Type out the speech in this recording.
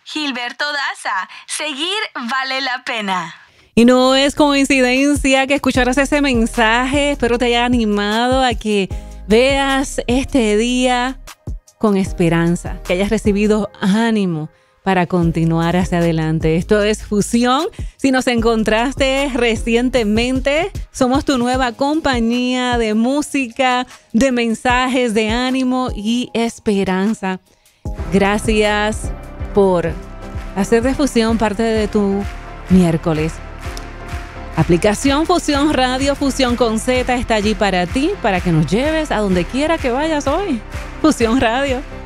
Gilberto Daza, seguir vale la pena. Y no es coincidencia que escucharas ese mensaje. Espero te haya animado a que veas este día con esperanza, que hayas recibido ánimo para continuar hacia adelante. Esto es Fusión. Si nos encontraste recientemente, somos tu nueva compañía de música, de mensajes, de ánimo y esperanza. Gracias por hacer de Fusión parte de tu miércoles. Aplicación Fusión Radio, Fusión con Z está allí para ti, para que nos lleves a donde quiera que vayas hoy. Fusión Radio.